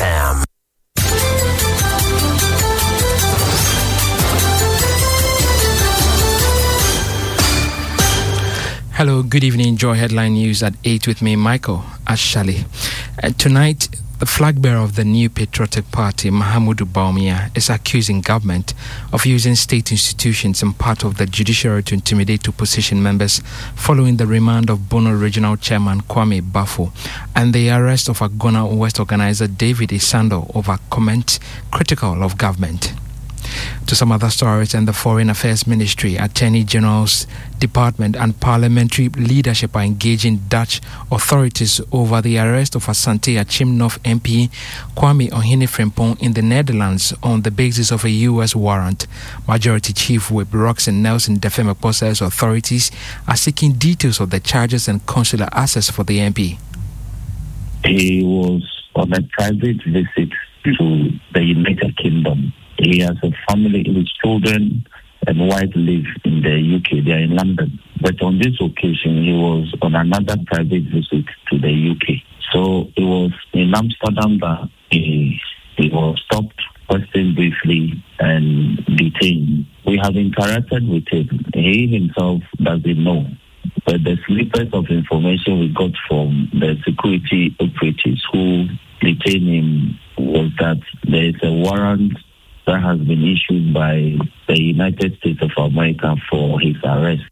FM. Hello, good evening. Enjoy headline news at 8 with me, Michael Ashali. Tonight, the flag bearer of the New Patriotic Party, Mahamudu Bawumia, is accusing government of using state institutions and part of the judiciary to intimidate opposition members following the remand of Bono Regional Chairman Kwame Bafo and the arrest of Agona West organizer David Isando over comments critical of government. To some other stories, and the Foreign Affairs Ministry, Attorney General's Department and parliamentary leadership are engaging Dutch authorities over the arrest of Asante Achim North MP Kwame Ohene Frimpong in the Netherlands on the basis of a U.S. warrant. Majority Chief Whip Roxanne Nelson Defemepo says authorities are seeking details of the charges and consular access for the MP. He was on a private visit to the United Kingdom. He has a family, his children and wife live in the UK. They are in London. But on this occasion, he was on another private visit to the UK. So it was in Amsterdam that he was stopped, questioned briefly, and detained. We have interacted with him. He himself doesn't know. But the snippets of information we got from the security operatives who detained him was that there is a warrant that has been issued by the United States of America for his arrest.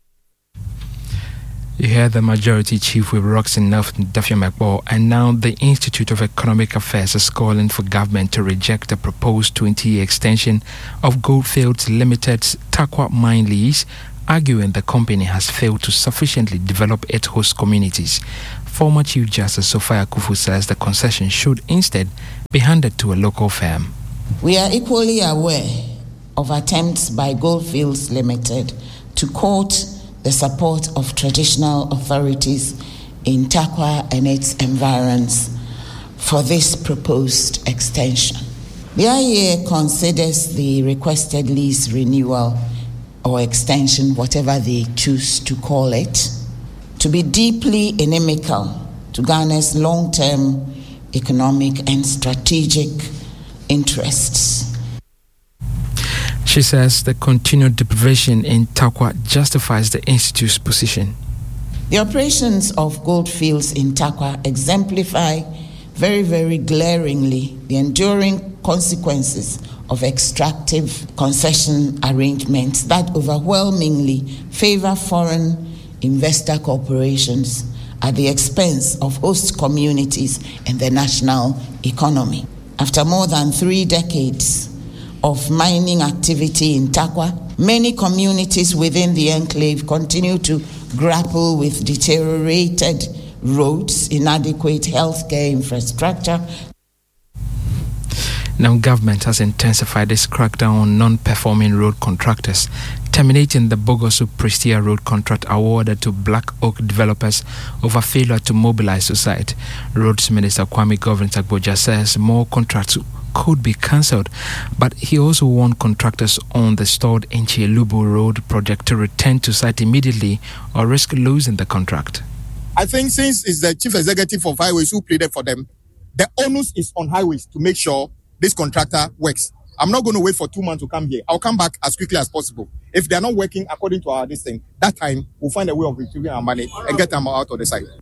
You hear the Majority Chief with Roxanne Nelson Defemepo, and now the Institute of Economic Affairs is calling for government to reject the proposed 20-year extension of Goldfields Limited's Tarkwa mine lease, arguing the company has failed to sufficiently develop its host communities. Former Chief Justice Sophia Kufu says the concession should instead be handed to a local firm. We are equally aware of attempts by Goldfields Limited to court the support of traditional authorities in Tarkwa and its environs for this proposed extension. The IEA considers the requested lease renewal or extension, whatever they choose to call it, to be deeply inimical to Ghana's long-term economic and strategic interests. She says the continued deprivation in Tarkwa justifies the Institute's position. The operations of Goldfields in Tarkwa exemplify very, very glaringly the enduring consequences of extractive concession arrangements that overwhelmingly favor foreign investor corporations at the expense of host communities and the national economy. After more than 3 decades of mining activity in Tarkwa, many communities within the enclave continue to grapple with deteriorated roads, inadequate healthcare infrastructure. Now, government has intensified its crackdown on non-performing road contractors, terminating the Bogosu Prestia road contract awarded to Black Oak developers over failure to mobilize the site. Roads Minister Kwame Governor-Agboja says more contracts could be cancelled, but he also warned contractors on the stalled Enchi-Elubu Road project to return to site immediately or risk losing the contract. I think since it's the Chief Executive of Highways who pleaded for them, the onus is on Highways to make sure this contractor works. I'm not going to wait for 2 months to come here. I'll come back as quickly as possible. If they're not working according to our this thing, that time we'll find a way of retrieving our money and get them out of the site.